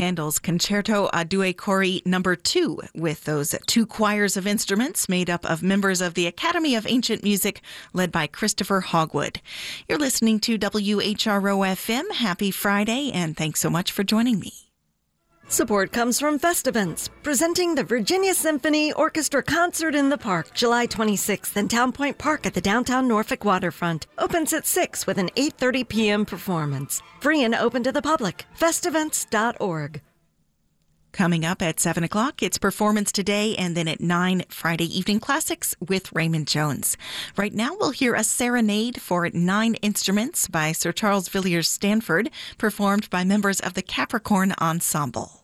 Handel's Concerto a Due Cori No. 2, with those two choirs of instruments made up of members of the Academy of Ancient Music, led by Christopher Hogwood. You're listening to WHRO-FM. Happy Friday, and thanks so much for joining me. Support comes from Festivants, presenting the Virginia Symphony Orchestra Concert in the Park, July 26th in Town Point Park at the downtown Norfolk waterfront. Opens at 6 with an 8:30 p.m. performance. Free and open to the public. Festivants.org. Coming up at 7 o'clock, it's Performance Today, and then at 9, Friday Evening Classics with Raymond Jones. Right now, we'll hear a serenade for 9 instruments by Sir Charles Villiers Stanford, performed by members of the Capricorn Ensemble.